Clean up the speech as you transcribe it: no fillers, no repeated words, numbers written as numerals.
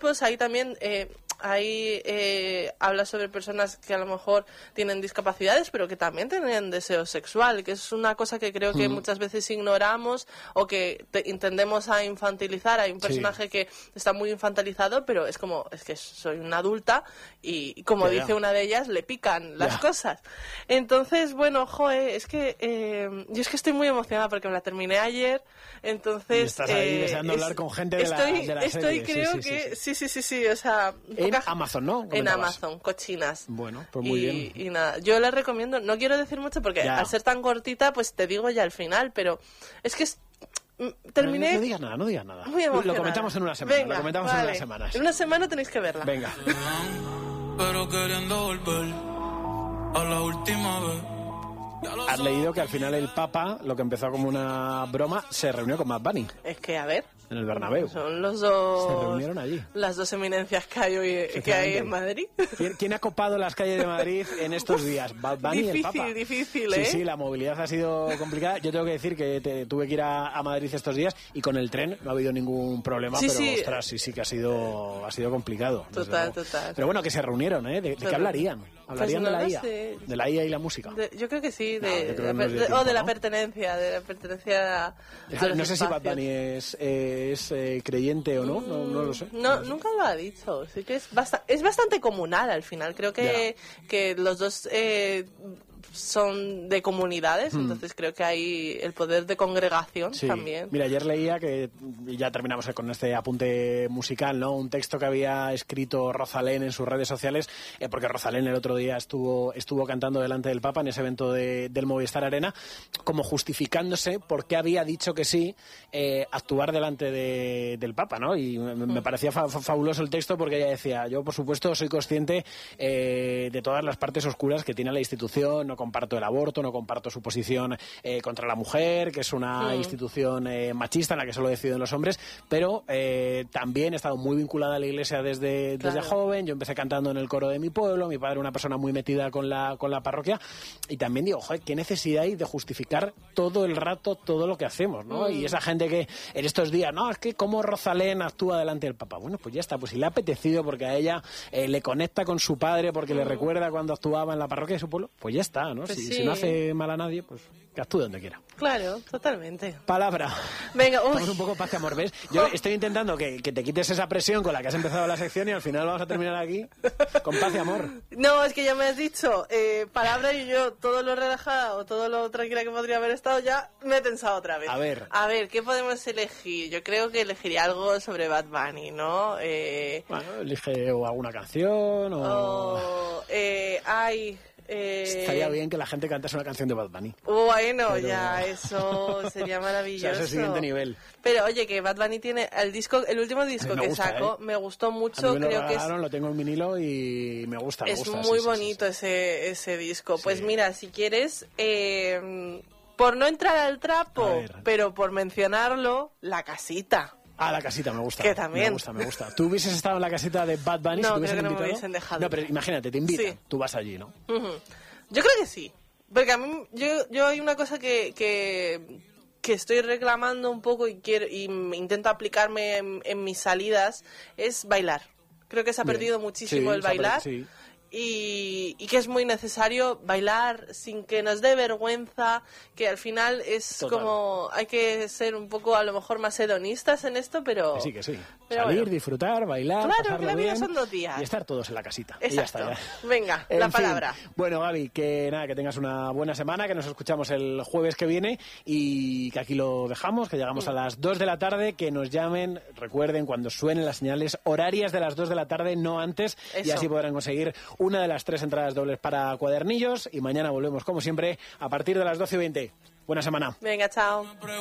discos ahí también habla sobre personas que a lo mejor tienen discapacidades, pero que también tienen deseo sexual, que es una cosa que creo que muchas veces ignoramos o que tendemos a infantilizar. Hay un personaje que está muy infantilizado, pero es que soy una adulta y como dice una de ellas, le pican las cosas. Entonces, bueno, es que yo es que estoy muy emocionada porque me la terminé ayer, entonces... Y estás ahí deseando hablar con gente de la serie. Creo que... Sí, o sea... En Amazon, ¿no? En Amazon, cochinas. Bueno, pues muy bien. Y nada, yo les recomiendo, no quiero decir mucho porque al ser tan cortita, pues te digo ya al final, pero es que terminé... No digas nada. Muy emocionada. Lo comentamos en una semana. Venga, en unas semanas. En una semana tenéis que verla. Venga. Pero queriendo volver a la última vez. Has leído que al final el Papa, lo que empezó como una broma, se reunió con Bad Bunny. Es que, a ver... En el Bernabéu. Son los dos... Se reunieron allí. Las dos eminencias que hay en Madrid. ¿Quién ha copado las calles de Madrid en estos días? Bad Bunny y el Papa. Difícil, ¿eh? Sí, la movilidad ha sido complicada. Yo tengo que decir que tuve que ir a Madrid estos días y con el tren no ha habido ningún problema, pero ostras, sí que ha sido complicado. Total. Pero bueno, que se reunieron, ¿eh? ¿De qué hablarían? ¿Hablarían de la IA? ¿De la IA y la música? Yo creo que sí, o de la pertenencia, no sé si Bad Bunny es creyente o no lo sé. No, nunca lo ha dicho. Sí que es bastante comunal al final. Creo que los dos son de comunidades, entonces creo que hay el poder de congregación también. Mira, ayer leía que, y ya terminamos con este apunte musical, ¿no? Un texto que había escrito Rosalén en sus redes sociales, porque Rosalén el otro día estuvo cantando delante del Papa en ese evento del Movistar Arena, como justificándose por qué había dicho que sí actuar delante del Papa, ¿no? Y me parecía fabuloso el texto porque ella decía, yo por supuesto soy consciente de todas las partes oscuras que tiene la institución, no comparto el aborto, no comparto su posición contra la mujer, que es una institución machista en la que solo deciden los hombres, pero también he estado muy vinculada a la iglesia desde joven. Yo empecé cantando en el coro de mi pueblo, mi padre era una persona muy metida con la parroquia, y también digo, qué necesidad hay de justificar todo el rato todo lo que hacemos, ¿no? Y esa gente que en estos días, no, es que cómo Rosalén actúa delante del Papa. Bueno, pues ya está, pues si le ha apetecido porque a ella le conecta con su padre, porque le recuerda cuando actuaba en la parroquia de su pueblo, pues ya está, ¿no? Pues si no hace mal a nadie, pues que actúe donde quiera. Claro, totalmente. Palabra. Venga, Estamos un poco paz y amor, ¿ves? Yo estoy intentando que te quites esa presión con la que has empezado la sección y al final vamos a terminar aquí con paz y amor. No, es que ya me has dicho palabra y yo todo lo relajada o todo lo tranquila que podría haber estado ya me he tensado otra vez. A ver, ¿qué podemos elegir? Yo creo que elegiría algo sobre Bad Bunny, ¿no? Bueno, elige o alguna canción o... Estaría bien que la gente cantase una canción de Bad Bunny. Bueno, pero... ya, eso sería maravilloso. O sea, es el siguiente nivel. Pero oye, que Bad Bunny tiene el último disco que sacó, me gustó mucho. A mí me lo regalaron, lo tengo en vinilo y me gusta. Es muy bonito ese disco. Pues mira, si quieres, por no entrar al trapo, pero por mencionarlo, La Casita. Ah, La Casita, me gusta. Que también. Me gusta. ¿Tú hubieses estado en la casita de Bad Bunny si te hubiesen invitado? No, creo que no me hubiesen dejado. No, pero imagínate, te invitan, tú vas allí, ¿no? Yo creo que sí. Porque a mí, yo hay una cosa que estoy reclamando un poco y intento aplicarme en mis salidas, es bailar. Creo que se ha perdido muchísimo el bailar. Y que es muy necesario bailar sin que nos dé vergüenza, que al final es como hay que ser un poco a lo mejor más hedonistas en esto, pero... Que sí. Salir, disfrutar, bailar, claro, que la vida son 2 días. Y estar todos en la casita. Exacto. Y ya está, ya. Venga, la palabra. Bueno, Gaby, que tengas una buena semana, que nos escuchamos el jueves que viene y que aquí lo dejamos, que llegamos a las 2 de la tarde, que nos llamen, recuerden, cuando suenen las señales horarias de las 2 de la tarde, no antes, y así podrán conseguir una de las 3 entradas dobles para Cuadernillos y mañana volvemos como siempre a partir de las 12:20. Buena semana. Venga, chao.